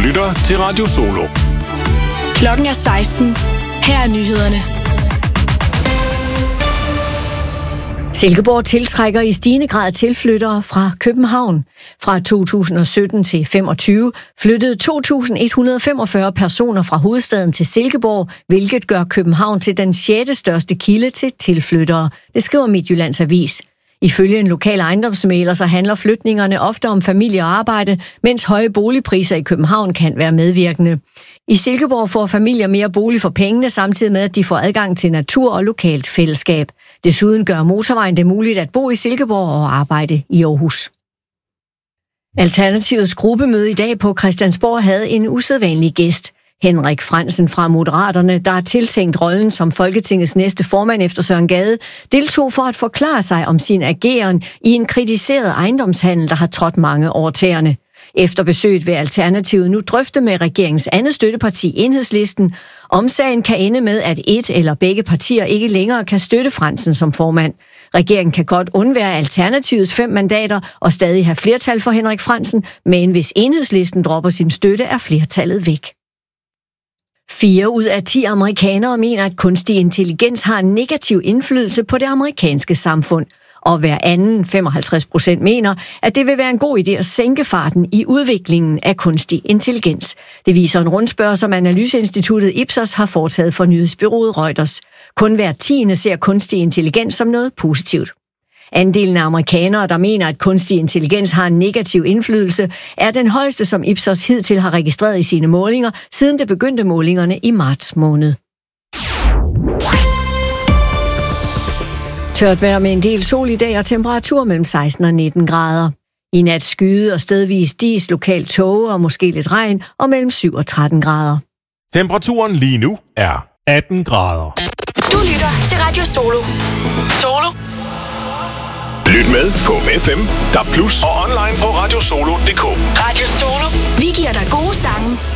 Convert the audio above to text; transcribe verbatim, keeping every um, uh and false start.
lytter til Radio Solo. Klokken er seksten. Her er nyhederne. Silkeborg tiltrækker i stigende grad tilflyttere fra København. Fra to tusind og sytten til femogtyve flyttede to tusind et hundrede femogfyrre personer fra hovedstaden til Silkeborg, hvilket gør København til den sjette største kilde til tilflyttere. Det skriver Midtjyllands Avis. Ifølge en lokal ejendomsmægler så handler flytningerne ofte om familie og arbejde, mens høje boligpriser i København kan være medvirkende. I Silkeborg får familier mere bolig for pengene, samtidig med at de får adgang til natur og lokalt fællesskab. Desuden gør motorvejen det muligt at bo i Silkeborg og arbejde i Aarhus. Alternativets gruppemøde i dag på Christiansborg havde en usædvanlig gæst. Henrik Frandsen fra Moderaterne, der er tiltænkt rollen som Folketingets næste formand efter Søren Gade, deltog for at forklare sig om sin ageren i en kritiseret ejendomshandel, der har trådt mange over tæerne. Efter besøget vil Alternativet nu drøfte med regeringens andet støtteparti Enhedslisten, om sagen kan ende med, at et eller begge partier ikke længere kan støtte Frandsen som formand. Regeringen kan godt undvære Alternativets fem mandater og stadig have flertal for Henrik Frandsen, men hvis Enhedslisten dropper sin støtte, er flertallet væk. Fire ud af ti amerikanere mener, at kunstig intelligens har en negativ indflydelse på det amerikanske samfund. Og hver anden, femoghalvtreds procent, mener, at det vil være en god idé at sænke farten i udviklingen af kunstig intelligens. Det viser en rundspørg, som analyseinstituttet Ipsos har foretaget for nyhedsbureauet Reuters. Kun hver tiende ser kunstig intelligens som noget positivt. Andelen af amerikanere, der mener, at kunstig intelligens har en negativ indflydelse, er den højeste, som Ipsos hidtil har registreret i sine målinger, siden det begyndte målingerne i marts måned. Tørt vejr med en del sol i dag og temperatur mellem seksten og nitten grader. I nat skyde og stedvis dis, lokalt tåge og måske lidt regn og mellem syv og tretten grader. Temperaturen lige nu er atten grader. Du lytter til Radio Solo. Solo. Lyt med på F M, D A B plus og online på radiosolo punktum d k. Radio Solo. Vi giver dig gode sange